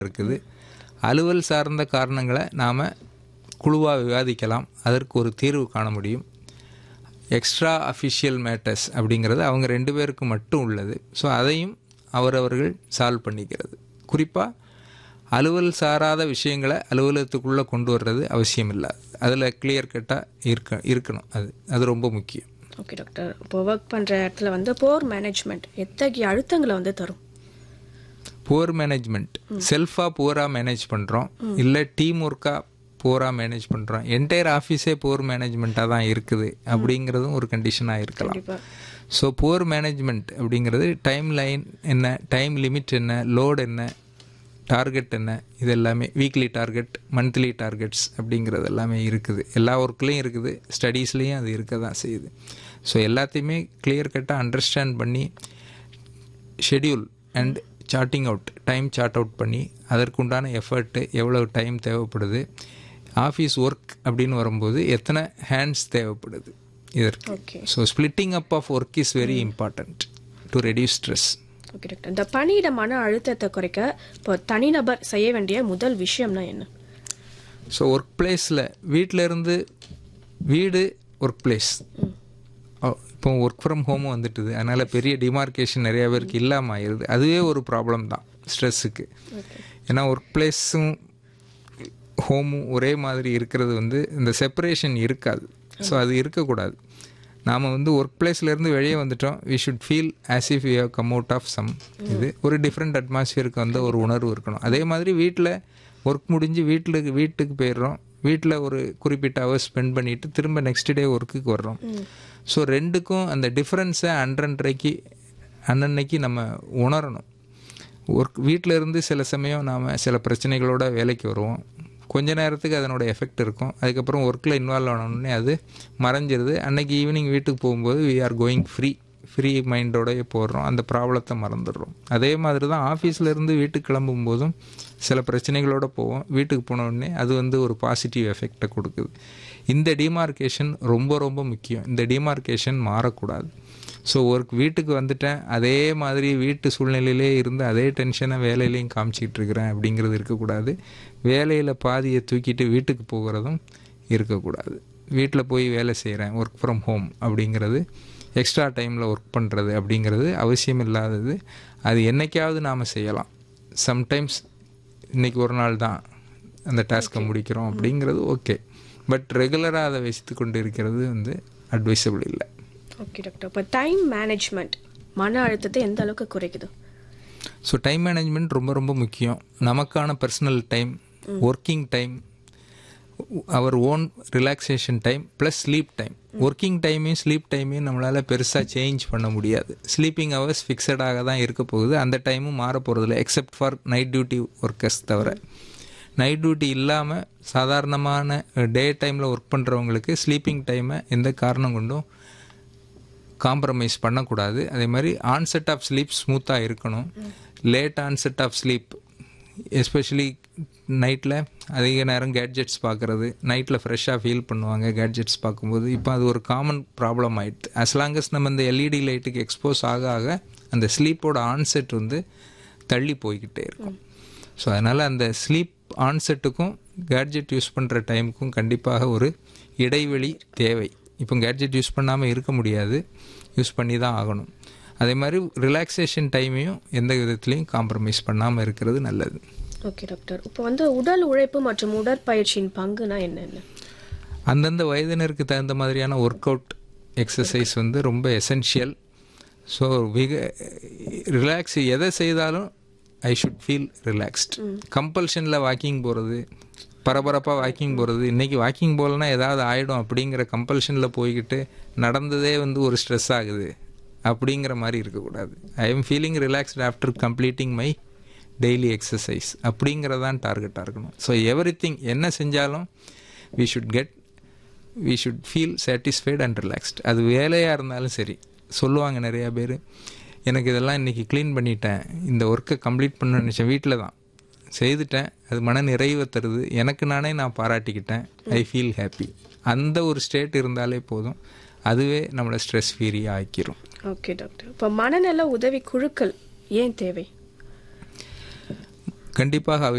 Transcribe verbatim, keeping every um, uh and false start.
இருக்குது. அலுவல் சார்ந்த காரணங்களை நாம் குழுவாக விவாதிக்கலாம், அதற்கு ஒரு தீர்வு காண முடியும். எக்ஸ்ட்ரா அஃபிஷியல் மேட்டர்ஸ் அப்படிங்கிறது அவங்க ரெண்டு பேருக்கு மட்டும் உள்ளது. ஸோ அதையும் அவரவர்கள் சால்வ் பண்ணிக்கிறது. குறிப்பாக அலுவல் சாராத விஷயங்களை அலுவலகத்துக்குள்ளே கொண்டு வர்றது அவசியம் இல்லை. அதில் கிளியர் கட்டாக இருக்க இருக்கணும் அது அது ரொம்ப முக்கியம். ஓகே டாக்டர், இப்போ ஒர்க் பண்ணுற இடத்துல வந்து போர் மேனேஜ்மெண்ட் எத்தகைய அழுத்தங்களை வந்து தரும்? புவர் மேனேஜ்மெண்ட் செல்ஃபாக புவராக மேனேஜ் பண்ணுறோம், இல்லை டீம் ஒர்க்காக புவராக மேனேஜ் பண்ணுறோம், என்டையர் ஆஃபீஸே புவர் மேனேஜ்மெண்ட்டாக தான் இருக்குது அப்படிங்கிறதும் ஒரு கண்டிஷனாக இருக்கலாம். ஸோ புவர் மேனேஜ்மெண்ட் அப்படிங்கிறது டைம் லைன் என்ன, டைம் லிமிட் என்ன, லோடு என்ன, டார்கெட் என்ன, இது எல்லாமே வீக்லி டார்கெட், மந்த்லி டார்கெட்ஸ் அப்படிங்கிறது எல்லாமே இருக்குது. எல்லா ஒர்க்லேயும் இருக்குது, ஸ்டடீஸ்லேயும் அது இருக்க தான் செய்யுது. ஸோ எல்லாத்தையுமே கிளியர் கட்டாக அண்டர்ஸ்டாண்ட் பண்ணி schedule and sorting out, time sort out பண்ணி அதற்குண்டான எஃபர்ட்டு எவ்வளோ டைம் தேவைப்படுது, ஆஃபீஸ் ஒர்க் அப்படின்னு வரும்போது எத்தனை ஹேண்ட்ஸ் தேவைப்படுது இதற்கு. So splitting up of work is very important to reduce stress. Okay doctor, இந்த பணியிட மன அழுத்தத்தை குறைக்க இப்போ தனிநபர் செய்ய வேண்டிய முதல் விஷயம்னா என்ன? ஸோ ஒர்க் பிளேஸில் வீட்டில் இருந்து வீடு ஒர்க் பிளேஸ், இப்போ ஒர்க் ஃப்ரம் ஹோமும் வந்துட்டுது, அதனால் பெரிய டிமார்க்கேஷன் நிறையா பேருக்கு இல்லாமல் ஆயிடுது. அதுவே ஒரு ப்ராப்ளம் தான் ஸ்ட்ரெஸ்ஸுக்கு. ஏன்னா ஒர்க் பிளேஸும் ஹோமும் ஒரே மாதிரி இருக்கிறது வந்து இந்த செப்பரேஷன் இருக்காது. ஸோ அது இருக்கக்கூடாது. நாம் வந்து ஒர்க் பிளேஸ்லேருந்து வெளியே வந்துட்டோம், we should feel as if you have come out of some இது ஒரு டிஃப்ரெண்ட் அட்மாஸ்ஃபியருக்கு வந்து ஒரு உணர்வு இருக்கணும். அதே மாதிரி வீட்டில் ஒர்க் முடிஞ்சு வீட்டில் வீட்டுக்கு போயிடுறோம், வீட்டில் ஒரு குறிப்பிட்ட ஹவர்ஸ் ஸ்பெண்ட் பண்ணிவிட்டு திரும்ப நெக்ஸ்ட் டே ஒர்க்குக்கு வர்றோம். ஸோ ரெண்டுக்கும் அந்த டிஃப்ரென்ஸை அன்றன்றைக்கு அன்னன்னைக்கு நம்ம உணரணும். ஒர்க் வீட்டில் இருந்து சில சமயம் நாம் சில பிரச்சனைகளோட வேலைக்கு வருவோம், கொஞ்ச நேரத்துக்கு அதனோட எஃபெக்ட் இருக்கும், அதுக்கப்புறம் ஒர்க்கில் இன்வால்வ் ஆனோடனே அது மறைஞ்சிருது. அன்றைக்கி ஈவினிங் வீட்டுக்கு போகும்போது we are going free free மைண்டோடய போடுறோம், அந்த ப்ராப்ளத்தை மறந்துடுறோம். அதே மாதிரி தான் ஆஃபீஸ்லேருந்து வீட்டுக்கு கிளம்பும் போதும் சில பிரச்சனைகளோடு போவோம், வீட்டுக்கு போனோடனே அது வந்து ஒரு பாசிட்டிவ் எஃபெக்டை கொடுக்குது. இந்த டிமார்க்கேஷன் ரொம்ப ரொம்ப முக்கியம். இந்த டிமார்க்கேஷன் மாறக்கூடாது. ஸோ ஒர்க் வீட்டுக்கு வந்துட்டேன், அதே மாதிரி வீட்டு சூழ்நிலையிலே இருந்து அதே டென்ஷனை வேலையிலையும் காமிச்சிக்கிட்டு இருக்கிறேன் அப்படிங்கிறது இருக்கக்கூடாது. வேலையில் பாதியை தூக்கிட்டு வீட்டுக்கு போகிறதும் இருக்கக்கூடாது. வீட்டில் போய் வேலை செய்கிறேன், ஒர்க் ஃப்ரம் ஹோம் அப்படிங்கிறது, எக்ஸ்ட்ரா டைமில் ஒர்க் பண்ணுறது அப்படிங்கிறது அவசியம் இல்லாதது. அது என்றைக்காவது நாம் செய்யலாம். சம்டைம்ஸ் இன்றைக்கி ஒரு நாள் தான் அந்த டாஸ்க்கை முடிக்கிறோம் அப்படிங்கிறது ஓகே, பட் ரெகுலராக அதை வைத்து கொண்டு இருக்கிறது வந்து அட்வைசபிள் இல்லை. ஓகே டாக்டர், இப்போ டைம் மேனேஜ்மெண்ட் மன அழுத்தத்தை எந்த அளவுக்கு குறைக்குது? ஸோ டைம் மேனேஜ்மெண்ட் ரொம்ப ரொம்ப முக்கியம். நமக்கான பர்சனல் டைம், ஒர்க்கிங் டைம், அவர் own relaxation time plus sleep time. Working டைமையும் sleep டைமையும் நம்மளால் பெருசாக சேஞ்ச் பண்ண முடியாது. ஸ்லீப்பிங் ஹவர்ஸ் ஃபிக்ஸடாக தான் இருக்க போகுது, அந்த டைமும் மாற போகிறதில்ல, except for night duty workers தவிர. நைட் டியூட்டி இல்லாமல் சாதாரணமான டே டைமில் ஒர்க் பண்ணுறவங்களுக்கு ஸ்லீப்பிங் டைமை எந்த காரணம் கொண்டும் காம்ப்ரமைஸ் பண்ணக்கூடாது. அதே மாதிரி ஆன்செட் ஆஃப் ஸ்லீப் ஸ்மூத்தாக இருக்கணும். Late onset of sleep, especially நைட்டில் அதிக நேரம் கேட்ஜெட்ஸ் பார்க்குறது, நைட்டில் ஃப்ரெஷ்ஷாக ஃபீல் பண்ணுவாங்க கேட்ஜெட்ஸ் பார்க்கும்போது. இப்போ அது ஒரு காமன் ப்ராப்ளம் ஆகிடுது. அஸ் லாங்கஸ் நம்ம இந்த எல்இடி லைட்டுக்கு எக்ஸ்போஸ் ஆக ஆக அந்த ஸ்லீப்போட ஆன்செட் வந்து தள்ளி போய்கிட்டே இருக்கும். ஸோ அதனால் அந்த ஸ்லீப் ஆன்செட்டுக்கும் கேட்ஜெட் யூஸ் பண்ணுற டைமுக்கும் கண்டிப்பாக ஒரு இடைவெளி தேவை. இப்போ கேட்ஜெட் யூஸ் பண்ணாமல் இருக்க முடியாது, யூஸ் பண்ணி தான் ஆகணும். அதே மாதிரி ரிலாக்ஸேஷன் டைமையும் எந்த விதத்துலையும் காம்ப்ரமைஸ் பண்ணாமல் இருக்கிறது நல்லது. ஓகே டாக்டர், இப்போ வந்து உடல் உழைப்பு மற்றும் உடற்பயிற்சியின் பங்குனா என்னென்ன? அந்தந்த வயதினருக்கு தகுந்த மாதிரியான ஒர்க் அவுட் எக்ஸசைஸ் வந்து ரொம்ப எசென்ஷியல். ஸோ மிக ரிலாக்ஸ் எதை செய்தாலும் I should feel relaxed. கம்பல்ஷனில் walking போகிறது, பரபரப்பாக வாக்கிங் போகிறது, இன்றைக்கி வாக்கிங் போகலன்னா ஏதாவது ஆகிடும் அப்படிங்கிற கம்பல்ஷனில் போய்கிட்டு நடந்ததே வந்து ஒரு ஸ்ட்ரெஸ் ஆகுது அப்படிங்கிற மாதிரி இருக்கக்கூடாது. I am feeling relaxed after completing my daily exercise அப்படிங்கிறதான் டார்கெட்டாக இருக்கணும். ஸோ எவ்ரி திங் என்ன செஞ்சாலும் we should get we should feel satisfied and relaxed. அது வேலையாக இருந்தாலும் சரி. சொல்லுவாங்க நிறையா பேர், எனக்கு இதெல்லாம் இன்றைக்கி க்ளீன் பண்ணிட்டேன், இந்த ஒர்க்கை கம்ப்ளீட் பண்ண நினச்சேன், வீட்டில் தான் செய்துட்டேன், அது மன நிறைவை தருது, எனக்கு நானே நான் பாராட்டிக்கிட்டேன், ஐ ஃபீல் ஹாப்பி. அந்த ஒரு ஸ்டேட் இருந்தாலே போதும், அதுவே நம்மளை ஸ்ட்ரெஸ் ஃப்ரீயாக ஆக்கிரும். ஓகே டாக்டர், இப்போ மனநல உதவி குழுக்கள் ஏன் தேவை? கண்டிப்பாக அவை